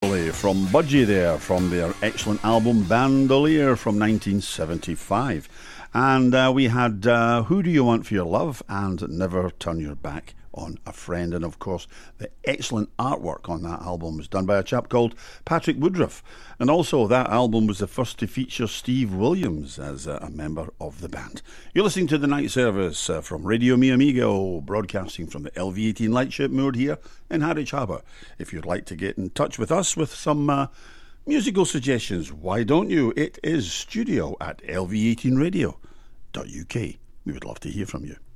Wonderfully from Budgie there, from their excellent album Bandolier from 1975. And we had Who Do You Want For Your Love and Never Turn Your Back on a Friend. And of course, the excellent artwork on that album was done by a chap called Patrick Woodruff. And also, that album was the first to feature Steve Williams as a member of the band. You're listening to The Night Service from Radio Mi Amigo, broadcasting from the LV18 Lightship moored here in Harwich Harbour. If you'd like to get in touch with us with some musical suggestions, why don't you? It is studio@lv18radio.uk. We would love to hear from you.